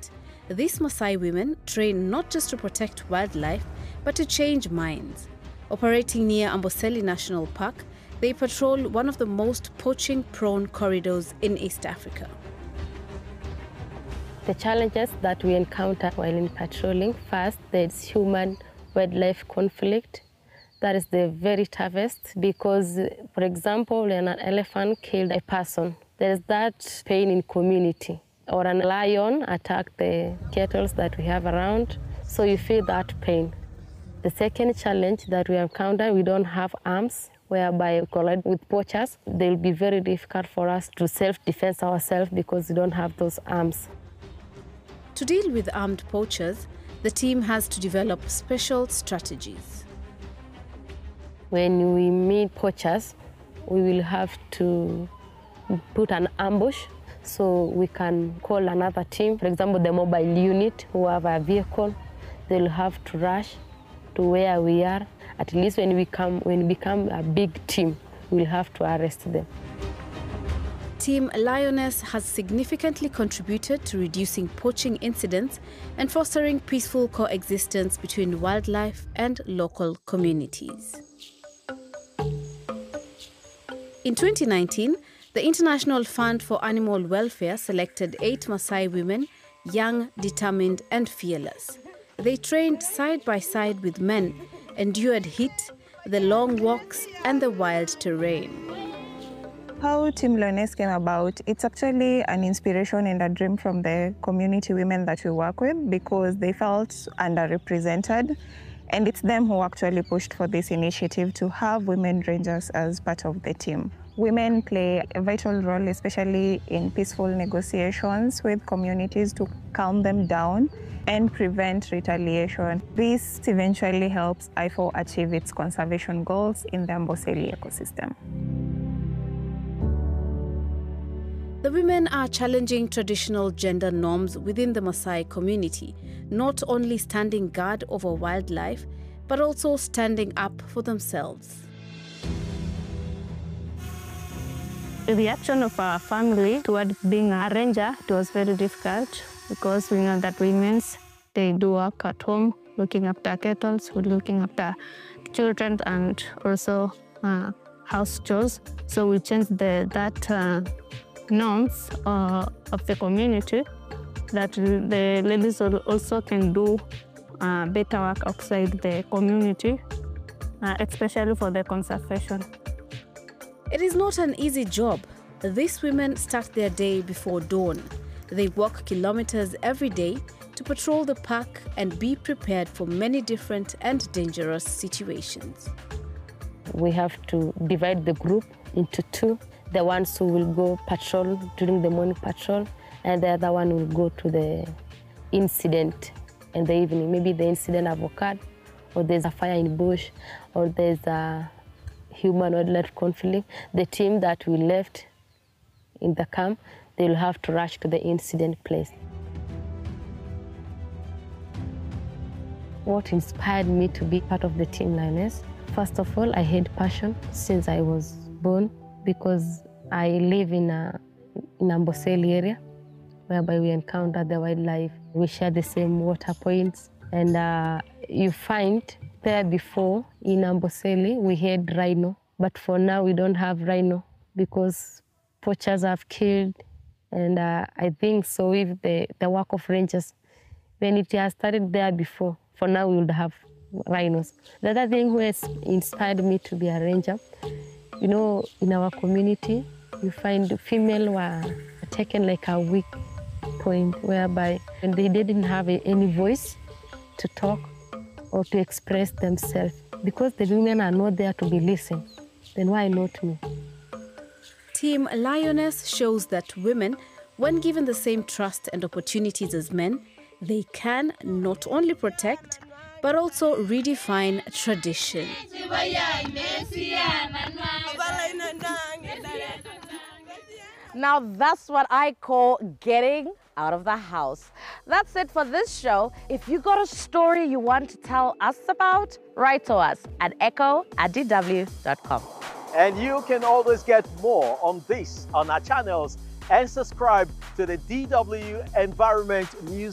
yet, these Maasai women train not just to protect wildlife, but to change minds. Operating near Amboseli National Park, they patrol one of the most poaching-prone corridors in East Africa. The challenges that we encounter while in patrolling, first, there's human-wildlife conflict. That is the very toughest because, for example, when an elephant killed a person, there's that pain in community. Or a lion attacked the cattle that we have around, so you feel that pain. The second challenge that we encounter, we don't have arms, whereby we collide with poachers. It will be very difficult for us to self-defend ourselves because we don't have those arms. To deal with armed poachers, the team has to develop special strategies. When we meet poachers, we will have to put an ambush so we can call another team. For example, the mobile unit who have a vehicle, they'll have to rush to where we are. At least when we become a big team, we'll have to arrest them. Team Lioness has significantly contributed to reducing poaching incidents and fostering peaceful coexistence between wildlife and local communities. In 2019, the International Fund for Animal Welfare selected 8 Maasai women, young, determined and fearless. They trained side by side with men, endured heat, the long walks and the wild terrain. How Team Lioness came about, it's actually an inspiration and a dream from the community women that we work with because they felt underrepresented. And it's them who actually pushed for this initiative to have women rangers as part of the team. Women play a vital role, especially in peaceful negotiations with communities to calm them down and prevent retaliation. This eventually helps IFAW achieve its conservation goals in the Amboseli ecosystem. The women are challenging traditional gender norms within the Maasai community, not only standing guard over wildlife, but also standing up for themselves. The reaction of our family toward being a ranger, it was very difficult because we know that women, they do work at home, looking after cattle, looking after children and also house chores. So we changed that norms of the community that the ladies also can do better work outside the community, especially for the conservation. It is not an easy job. These women start their day before dawn. They walk kilometers every day to patrol the park and be prepared for many different and dangerous situations. We have to divide the group into 2. The ones who will go patrol during the morning patrol, and the other one will go to the incident in the evening. Maybe the incident have occurred, or there's a fire in the bush, or there's a human-wildlife conflict. The team that we left in the camp, they will have to rush to the incident place. What inspired me to be part of the Team Lioness? First of all, I had passion since I was born, because I live in Amboseli area, whereby we encounter the wildlife. We share the same water points, and you find there before in Amboseli we had rhino, but for now we don't have rhino because poachers have killed, and I think so with the work of rangers, when it has started there before, for now we would have rhinos. The other thing who has inspired me to be a ranger, you know, in our community, you find the female were taken like a weak point, whereby when they didn't have any voice to talk or to express themselves, because the women are not there to be listened, then why not me? Team Lioness shows that women, when given the same trust and opportunities as men, they can not only protect, but also redefine tradition. Now that's what I call getting out of the house. That's it for this show. If you got a story you want to tell us about, write to us at echo@dw.com. And you can always get more on this on our channels and subscribe to the DW Environment News